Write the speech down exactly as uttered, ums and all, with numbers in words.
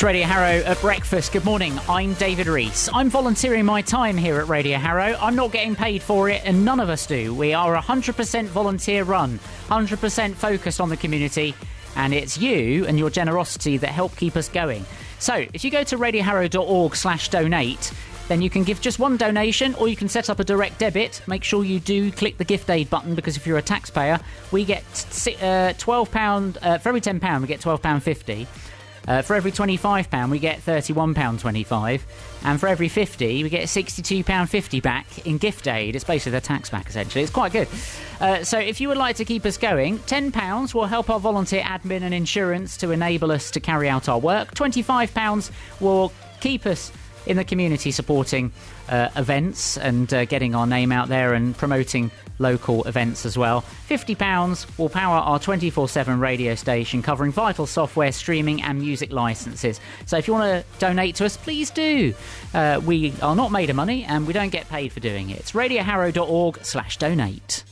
It's Radio Harrow at breakfast. Good morning, I'm David Rees. I'm volunteering my time here at Radio Harrow. I'm not getting paid for it, and none of us do. We are one hundred percent volunteer run, one hundred percent focused on the community, and it's you and your generosity that help keep us going. So if you go to radioharrow.org slash donate, then you can give just one donation, or you can set up a direct debit. Make sure you do click the gift aid button, because if you're a taxpayer, we get uh, twelve pounds, uh, for every ten pounds we get twelve pounds fifty. Uh, for every twenty-five pounds we get thirty-one pounds twenty-five, and for every fifty we get sixty-two pounds fifty back in gift aid. It's basically the tax back, essentially. It's quite good. Uh, so if you would like to keep us going, ten pounds will help our volunteer admin and insurance to enable us to carry out our work. twenty-five pounds will keep us in the community supporting uh, events and uh, getting our name out there and promoting local events as well. fifty pounds will power our twenty-four seven radio station, covering vital software, streaming and music licenses. So if you want to donate to us, please do. Uh, we are not made of money and we don't get paid for doing it. It's radioharrow.org slash donate.